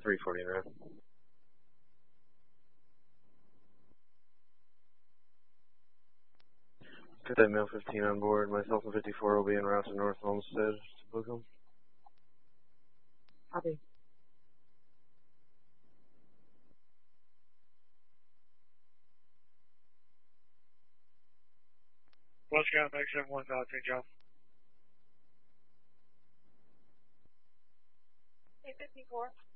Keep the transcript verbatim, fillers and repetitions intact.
three forty-nine. Got that male fifteen on board. Myself and fifty-four will be en route to North Homestead to book them. Copy. West Scout, X seven one South, Saint John. Hey, fifty-four.